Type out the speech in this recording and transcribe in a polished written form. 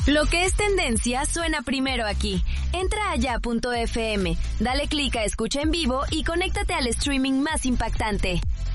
Lo que es tendencia suena primero aquí. Entra a ya.fm, dale clic a escucha en vivo y conéctate al streaming más impactante.